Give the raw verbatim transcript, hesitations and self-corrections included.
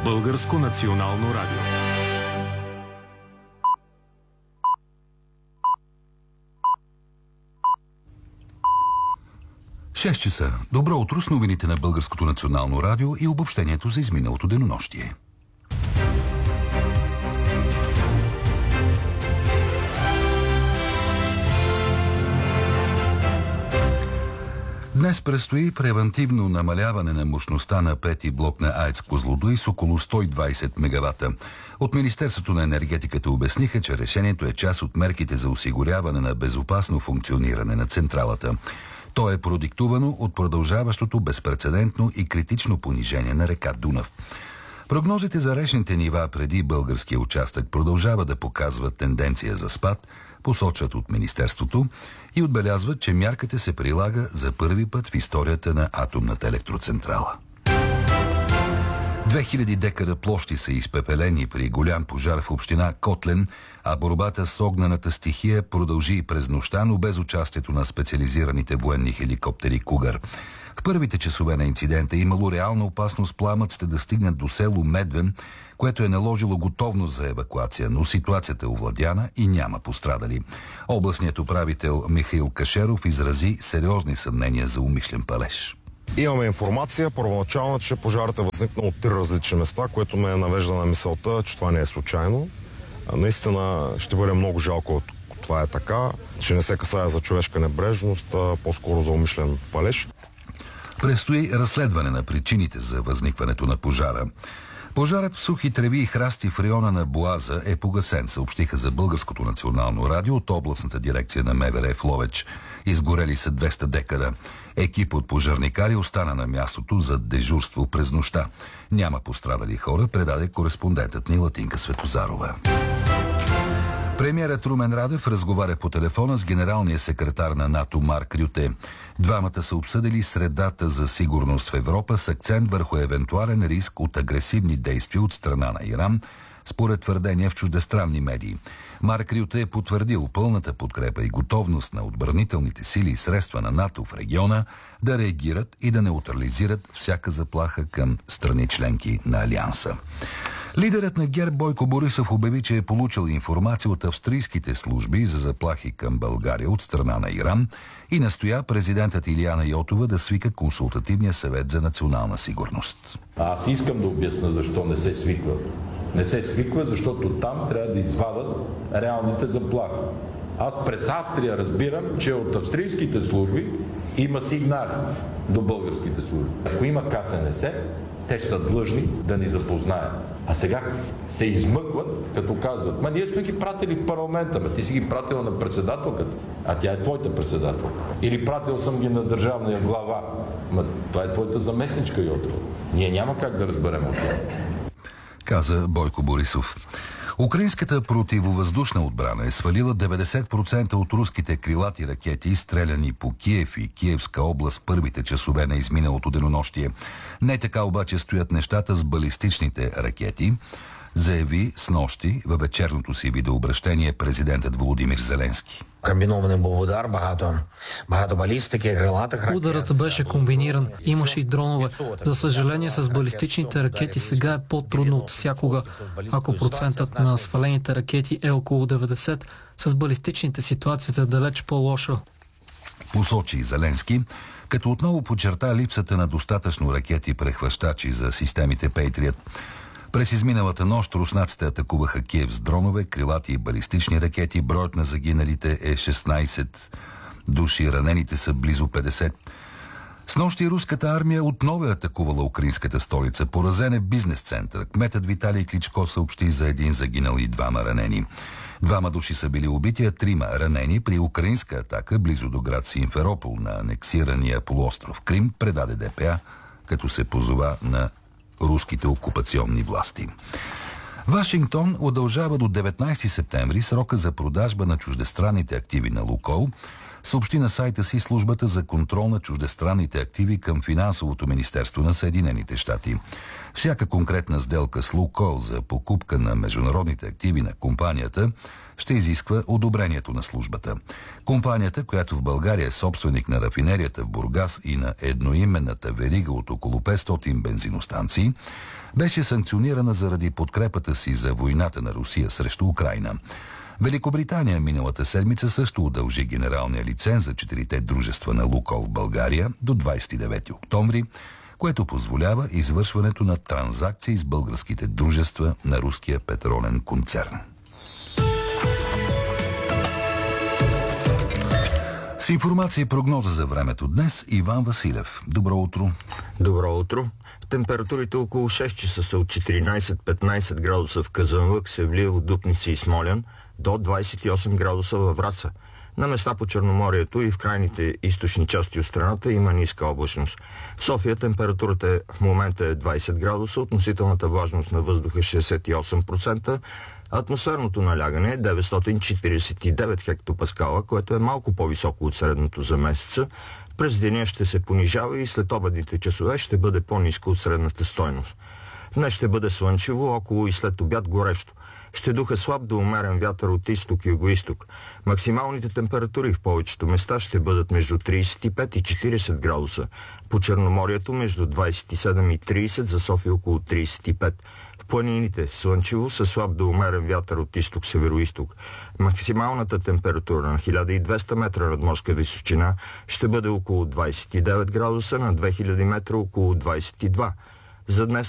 Българско национално радио. шест часа. Добро утро с новините на Българското национално радио и обобщението за изминалото денонощие. Днес предстои превантивно намаляване на мощността на пети блок на АЕЦ Козлодуй с около сто и двадесет мегавата. От Министерството на енергетиката обясниха, че решението е част от мерките за осигуряване на безопасно функциониране на централата. То е продиктувано от продължаващото безпрецедентно и критично понижение на река Дунав. Прогнозите за речните нива преди българския участък продължава да показват тенденция за спад, посочват от Министерството и отбелязват, че мярката се прилага за първи път в историята на атомната електроцентрала. две хиляди декара площи са изпепелени при голям пожар в община Котлен, а борбата с огнената стихия продължи и през нощта, но без участието на специализираните военни хеликоптери Кугър. В първите часове на инцидента е имало реална опасност пламъците да стигнат до село Медвен, което е наложило готовност за евакуация, но ситуацията е овладяна и няма пострадали. Областният управител Михаил Кашеров изрази сериозни съмнения за умишлен палеж. Имаме информация първоначално, че пожарът е възникнал от три различни места, което ме навежда на мисълта, че това не е случайно. Наистина ще бъде много жалко, ако това е така, че не се касае за човешка небрежност, а по-скоро за умишлен палеж. Предстои разследване на причините за възникването на пожара. Пожарът в сухи треви и храсти в района на Боаза е погасен, съобщиха за Българското национално радио от областната дирекция на МВР в Ловеч. Изгорели са двеста декара. Екип от пожарникари остана на мястото за дежурство през нощта. Няма пострадали хора, предаде кореспондентът ни Латинка Светозарова. Премиерът Румен Радев разговаря по телефона с генералния секретар на НАТО Марк Рюте. Двамата са обсъдили средата за сигурност в Европа с акцент върху евентуален риск от агресивни действия от страна на Иран, според твърдения в чуждестранни медии. Марк Рюте е потвърдил пълната подкрепа и готовност на отбранителните сили и средства на НАТО в региона да реагират и да неутрализират всяка заплаха към страни членки на Алианса. Лидерът на ГЕРБ Бойко Борисов обяви, че е получил информация от австрийските служби за заплахи към България от страна на Иран и настоя президентът Илияна Йотова да свика консултативния съвет за национална сигурност. Аз искам да обясня защо не се свиква. Не се свиква, защото там трябва да извадат реалните заплахи. Аз през Австрия разбирам, че от австрийските служби има сигнали до българските служби. Ако има К С Н С, те ще са длъжни да ни запознаят. А сега се измъкват, като казват: ма ние сме ги пратили в парламента, ма ти си ги пратил на председателката, а тя е твоята председател. Или пратил съм ги на държавния глава, ма това е твоята заместничка Йотова. Ние няма как да разберем от това. Каза Бойко Борисов. Украинската противовъздушна отбрана е свалила деветдесет процента от руските крилати ракети, стреляни по Киев и Киевска област в първите часове на изминалото денонощие. Не така обаче стоят нещата с балистичните ракети, заяви снощи във вечерното си видеообращение президентът Володимир Зеленски. Комбинований був удар, багато, багато балістики, крилатих ракет. Ударът беше комбиниран, имаше и дронове. За съжаление, с балистичните ракети сега е по-трудно от всякога. Ако процентът на свалените ракети е около деветдесет, с балистичните ситуацията е далеч по-лоша. Посочи Зеленски, като отново подчерта липсата на достатъчно ракети прехващачи за системите Пейтриът. През изминалата нощ руснаците атакуваха Киев с дронове, крилати и балистични ракети. Броят на загиналите е шестнадесет души, ранените са близо петдесет. Снощи руската армия отново е атакувала украинската столица. Поразен е бизнес-център. Кметът Виталий Кличко съобщи за един загинал и двама ранени. Двама души са били убити, а трима ранени при украинска атака близо до град Симферопол на анексирания полуостров Крим, предаде Д П А, като се позова на руските окупационни власти. Вашингтон удължава до деветнадесети септември срока за продажба на чуждестранните активи на Лукойл, съобщи на сайта си службата за контрол на чуждестранните активи към Финансовото министерство на Съединените щати. Всяка конкретна сделка с Лукойл за покупка на международните активи на компанията ще изисква одобрението на службата. Компанията, която в България е собственик на рафинерията в Бургас и на едноименната верига от около петстотин бензиностанции, беше санкционирана заради подкрепата си за войната на Русия срещу Украйна. Великобритания миналата седмица също удължи генералния лиценз за четирите дружества на Лукойл в България до двадесет и девети октомври, което позволява извършването на транзакции с българските дружества на руския петролен концерн. С информация и прогноза за времето днес Иван Василев. Добро утро. Добро утро. Температурите около шест часа са от четиринадесет-петнадесет градуса в Казанлък, Севлиево, Дупница и Смолян, до двадесет и осем градуса във Враца. На места по Черноморието и в крайните източни части от страната има ниска облачност. В София температурата в момента е двадесет градуса, относителната влажност на въздуха е шестдесет и осем процента, атмосферното налягане е деветстотин четиридесет и девет хектопаскала, което е малко по-високо от средното за месеца. През деня ще се понижава и след обедните часове ще бъде по-ниско от средната стойност. Днес ще бъде слънчево, около и след обяд горещо. Ще духа слаб до умерен вятър от изток и югоизток. Максималните температури в повечето места ще бъдат между тридесет и пет и четиридесет градуса. По Черноморието между двадесет и седем и тридесет, за София около тридесет и пет. В планините слънчево със слаб до умерен вятър от изток-североизток. Максималната температура на хиляда и двеста метра надморска височина ще бъде около двадесет и девет градуса, на две хиляди метра около двадесет и два. За днес